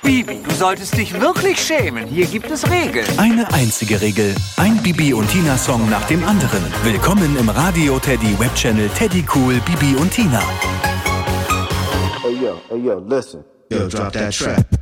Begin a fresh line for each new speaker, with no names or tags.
Bibi, du solltest dich wirklich schämen. Hier gibt es Regeln.
Eine einzige Regel. Ein Bibi und Tina Song nach dem anderen. Willkommen im Radio Teddy Webchannel Teddy Cool Bibi und Tina.
Hey yo, listen. Yo, drop that track.